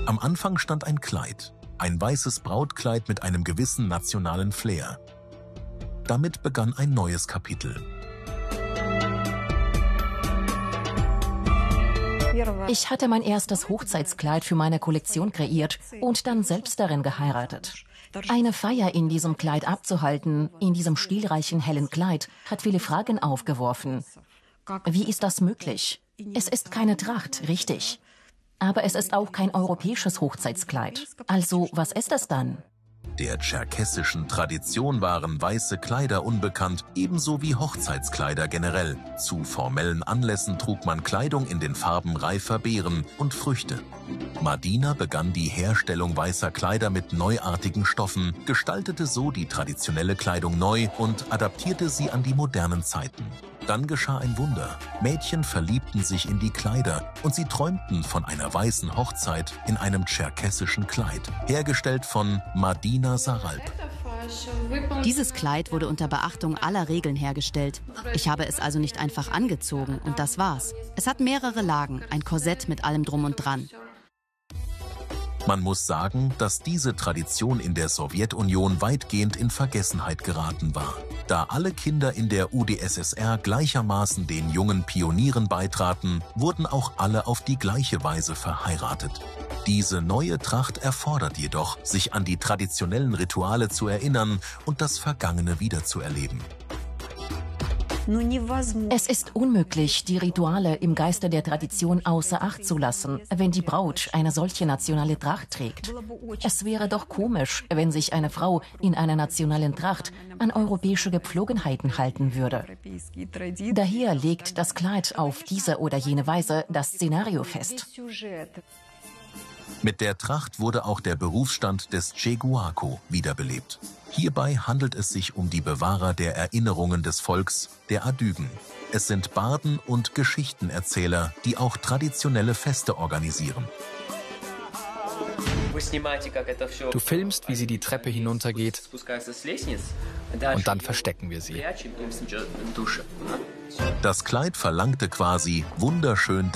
Am Anfang stand ein Kleid, ein weißes Brautkleid mit einem gewissen nationalen Flair. Damit begann ein neues Kapitel. Ich hatte mein erstes Hochzeitskleid für meine Kollektion kreiert und dann selbst darin geheiratet. Eine Feier in diesem Kleid abzuhalten, in diesem stilreichen hellen Kleid, hat viele Fragen aufgeworfen. Wie ist das möglich? Es ist keine Tracht, richtig. Aber es ist auch kein europäisches Hochzeitskleid. Also, was ist es dann? Der tscherkessischen Tradition waren weiße Kleider unbekannt, ebenso wie Hochzeitskleider generell. Zu formellen Anlässen trug man Kleidung in den Farben reifer Beeren und Früchte. Madina begann die Herstellung weißer Kleider mit neuartigen Stoffen, gestaltete so die traditionelle Kleidung neu und adaptierte sie an die modernen Zeiten. Dann geschah ein Wunder. Mädchen verliebten sich in die Kleider und sie träumten von einer weißen Hochzeit in einem tscherkessischen Kleid, hergestellt von Madina Saralb. Dieses Kleid wurde unter Beachtung aller Regeln hergestellt. Ich habe es also nicht einfach angezogen und das war's. Es hat mehrere Lagen, ein Korsett mit allem drum und dran. Man muss sagen, dass diese Tradition in der Sowjetunion weitgehend in Vergessenheit geraten war. Da alle Kinder in der UdSSR gleichermaßen den jungen Pionieren beitraten, wurden auch alle auf die gleiche Weise verheiratet. Diese neue Tracht erfordert jedoch, sich an die traditionellen Rituale zu erinnern und das Vergangene wiederzuerleben. Es ist unmöglich, die Rituale im Geiste der Tradition außer Acht zu lassen, wenn die Braut eine solche nationale Tracht trägt. Es wäre doch komisch, wenn sich eine Frau in einer nationalen Tracht an europäische Gepflogenheiten halten würde. Daher legt das Kleid auf diese oder jene Weise das Szenario fest. Mit der Tracht wurde auch der Berufsstand des Cheguaco wiederbelebt. Hierbei handelt es sich um die Bewahrer der Erinnerungen des Volks, der Adygen. Es sind Barden und Geschichtenerzähler, die auch traditionelle Feste organisieren. Du filmst, wie sie die Treppe hinuntergeht, und dann verstecken wir sie. Das Kleid verlangte quasi wunderschön